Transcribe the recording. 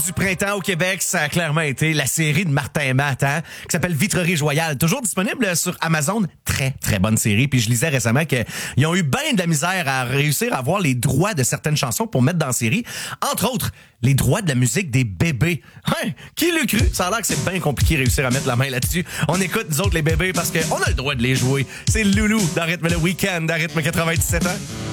du printemps au Québec, ça a clairement été la série de Martin Matt, hein, qui s'appelle Vitrerie Joyale. Toujours disponible sur Amazon. Très, très bonne série. Puis je lisais récemment qu'ils ont eu bien de la misère à réussir à avoir les droits de certaines chansons pour mettre dans la série. Entre autres, les droits de la musique des bébés. Hein? Qui l'eût cru? Ça a l'air que c'est bien compliqué de réussir à mettre la main là-dessus. On écoute, nous autres, les bébés, parce qu'on a le droit de les jouer. C'est Loulou dans Rythme le Week-end, à Rythme 97 ans.